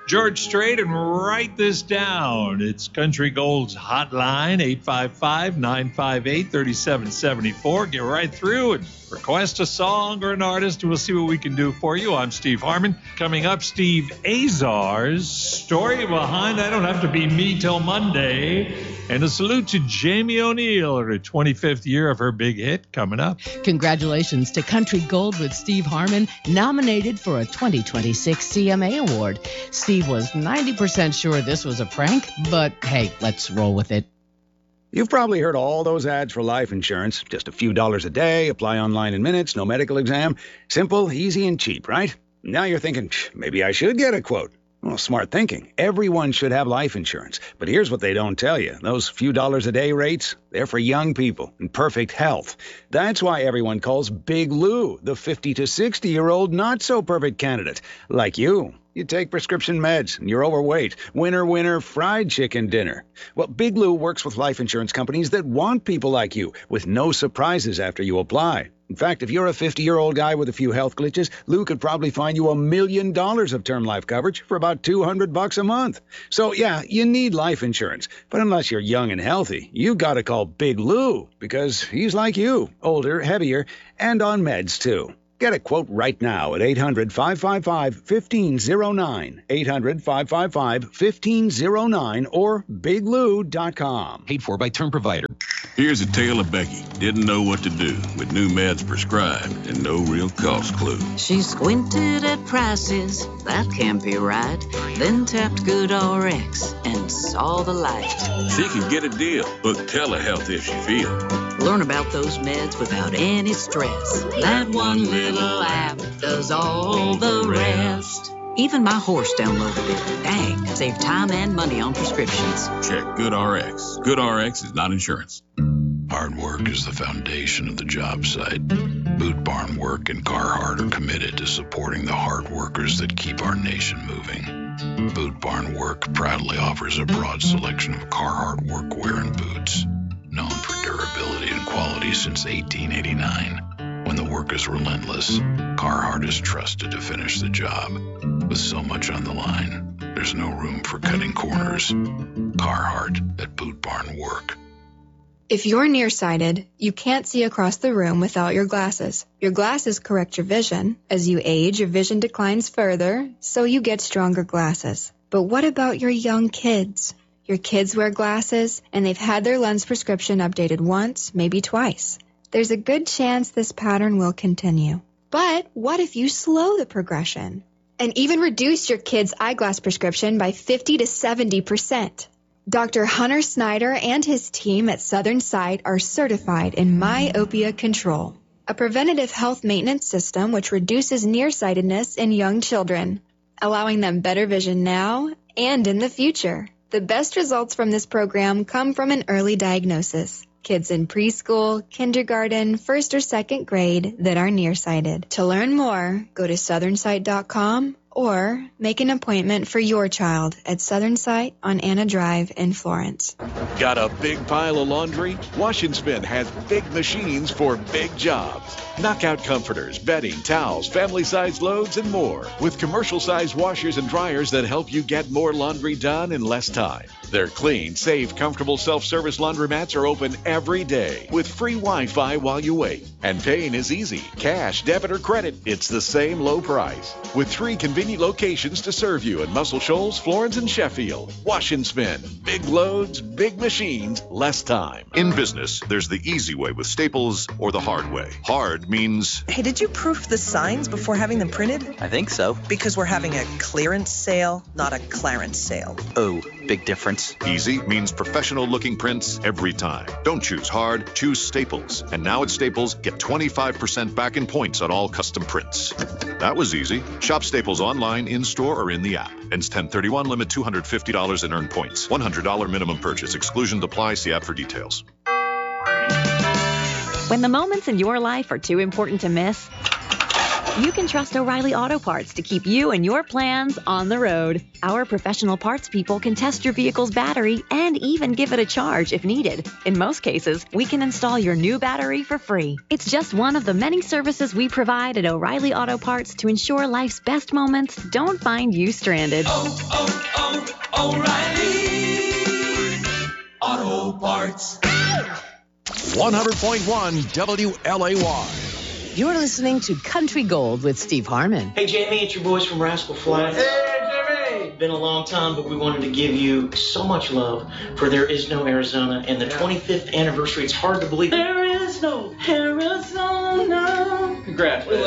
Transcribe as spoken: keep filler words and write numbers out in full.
George Strait, and write this down. It's Country Gold's hotline, eight five five, nine five eight, three seven seven four. Get right through and request a song or an artist, and we'll see what we can do for you. I'm Steve Harmon. Coming up, Steve Azar's story behind I Don't Have to Be Me Till Monday. And a salute to Jamie O'Neill at her twenty-fifth year of her big hit coming up. Congratulations to Country Gold with Steve Harmon, nominated for a twenty twenty-six C M A award. Steve was ninety percent sure this was a prank, but hey, let's roll with it. You've probably heard all those ads for life insurance. Just a few dollars a day, apply online in minutes, no medical exam. Simple, easy, and cheap, right? Now you're thinking, maybe I should get a quote. Well, smart thinking. Everyone should have life insurance. But here's what they don't tell you. Those few dollars a day rates, they're for young people in perfect health. That's why everyone calls Big Lou the fifty to sixty-year-old not-so-perfect candidate. Like you. You take prescription meds, and you're overweight. Winner, winner, fried chicken dinner. Well, Big Lou works with life insurance companies that want people like you, with no surprises after you apply. In fact, if you're a fifty-year-old guy with a few health glitches, Lou could probably find you a million dollars of term life coverage for about two hundred bucks a month. So, yeah, you need life insurance. But unless you're young and healthy, you gotta call Big Lou, because he's like you, older, heavier, and on meds, too. Get a quote right now at eight hundred, five five five, one five zero nine, eight hundred, five five five, one five zero nine, or big lou dot com. Paid for by Term Provider. Here's a tale of Becky. Didn't know what to do with new meds prescribed and no real cost clue. She squinted at prices, that can't be right. Then tapped GoodRx and saw the light. She can get a deal, book telehealth if she feels. Learn about those meds without any stress. That one little app does all the rest. Even my horse downloaded it. Dang, save time and money on prescriptions. Check GoodRx. GoodRx is not insurance. Hard work is the foundation of the job site. Boot Barn Work and Carhartt are committed to supporting the hard workers that keep our nation moving. Boot Barn Work proudly offers a broad selection of Carhartt workwear and boots, known for durability and quality since eighteen eighty-nine. When the work is relentless, Carhartt is trusted to finish the job. With so much on the line, there's no room for cutting corners. Carhartt at Boot Barn Work. If you're nearsighted, you can't see across the room without your glasses. Your glasses correct your vision. As you age, your vision declines further, so you get stronger glasses. But what about your young kids? Your kids wear glasses, and they've had their lens prescription updated once, maybe twice. There's a good chance this pattern will continue. But what if you slow the progression and even reduce your kid's eyeglass prescription by fifty to seventy percent? Doctor Hunter Snyder and his team at Southern Sight are certified in myopia control, a preventative health maintenance system which reduces nearsightedness in young children, allowing them better vision now and in the future. The best results from this program come from an early diagnosis. Kids in preschool, kindergarten, first or second grade that are nearsighted. To learn more, go to southern sight dot com or make an appointment for your child at Southern Sight on Anna Drive in Florence. Got a big pile of laundry? Wash and Spin has big machines for big jobs. Knockout comforters, bedding, towels, family-sized loads, and more. With commercial-sized washers and dryers that help you get more laundry done in less time. Their clean, safe, comfortable self-service laundromats are open every day with free Wi-Fi while you wait. And paying is easy. Cash, debit, or credit, it's the same low price. With three convenient locations to serve you in Muscle Shoals, Florence, and Sheffield. Wash and Spin. Big loads, big machines, less time. In business, there's the easy way with Staples or the hard way. Hard means... Hey, did you proof the signs before having them printed? I think so. Because we're having a clearance sale, not a clarence sale. Oh, big difference. Easy means professional-looking prints every time. Don't choose hard, choose Staples. And now at Staples, get twenty-five percent back in points on all custom prints. That was easy. Shop Staples online, in-store, or in the app. Ends ten thirty-one, limit two hundred fifty dollars in earned points. one hundred dollars minimum purchase. Exclusions apply. See app for details. When the moments in your life are too important to miss, You can trust O'Reilly Auto Parts to keep you and your plans on the road. Our professional parts people can test your vehicle's battery and even give it a charge if needed. In most cases, we can install your new battery for free. It's just one of the many services we provide at O'Reilly Auto Parts to ensure life's best moments don't find you stranded. Oh, oh, oh, O'Reilly Auto Parts. one hundred point one W L A Y. You're listening to Country Gold with Steve Harmon. Hey, Jamie, it's your boys from Rascal Flatts. Hey, Jimmy! Been a long time, but we wanted to give you so much love for There Is No Arizona and the yeah. twenty-fifth anniversary. It's hard to believe. There is no Arizona. Congrats, man.